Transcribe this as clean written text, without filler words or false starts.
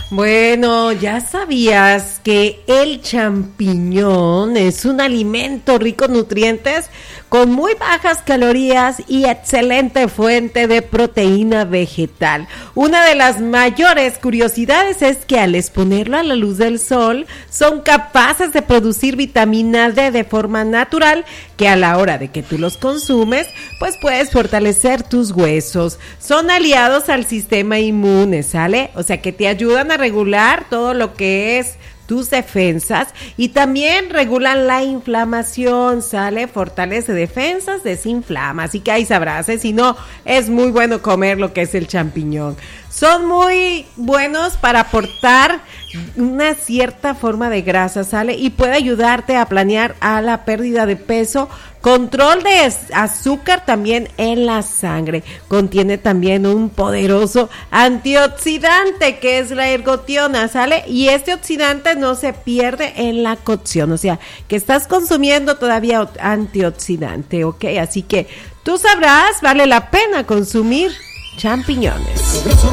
Bueno, ¿ya sabías que el champiñón es un alimento rico en nutrientes con muy bajas calorías y excelente fuente de proteína vegetal? Una de las mayores curiosidades es que al exponerlo a la luz del sol son capaces de producir vitamina D de forma natural, que a la hora de que tú los consumes, pues puedes fortalecer tus huesos. Son aliados al sistema inmune, ¿sale? O sea que te ayudan a regular todo lo que es tus defensas y también regulan la inflamación, ¿sale? Fortalece defensas, desinflama, así que ahí sabrás, si no, es muy bueno comer lo que es el champiñón. Son muy buenos para aportar una cierta forma de grasa, ¿sale? Y puede ayudarte a planear a la pérdida de peso, control de azúcar también en la sangre. Contiene también un poderoso antioxidante que es la ergotiona, ¿sale? Y este oxidante no se pierde en la cocción, o sea, que estás consumiendo todavía antioxidante, ¿ok? Así que tú sabrás, vale la pena consumir champiñones.